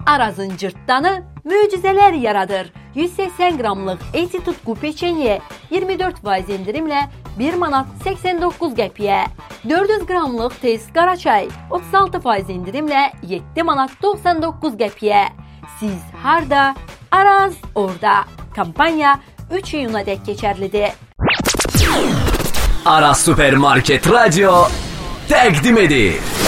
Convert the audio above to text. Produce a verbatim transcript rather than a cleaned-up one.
Arazın cırtdanı möcüzeler yaradır. yüz seksen gramlıq Eti Tutku peçenye iyirmi dörd faiz indirimlə bir manat seksen dokuz qəpiyə. dörd yüz qramlıq tez qaraçay otuz altı faiz indirimlə yeddi manat doxsan doqquz qəpiyə. Siz harda? Araz orada. Kampanya üç iyuna dək keçərlidir. Aras Süpermarket Radyo təqdim edir.